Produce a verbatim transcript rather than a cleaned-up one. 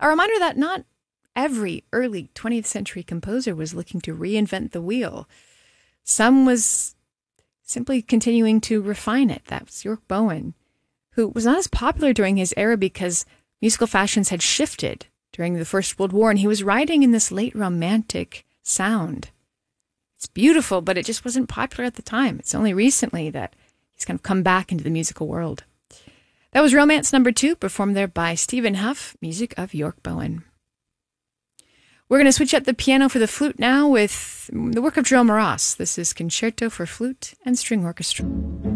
A reminder that not every early twentieth century composer was looking to reinvent the wheel. Some was simply continuing to refine it. That was York Bowen, who was not as popular during his era because musical fashions had shifted during the First World War, and he was writing in this late romantic sound. It's beautiful, but it just wasn't popular at the time. It's only recently that he's kind of come back into the musical world. That was Romance Number Two, performed there by Stephen Huff, music of York Bowen. We're going to switch up the piano for the flute now with the work of Jerome Ross. This is Concerto for Flute and String Orchestra.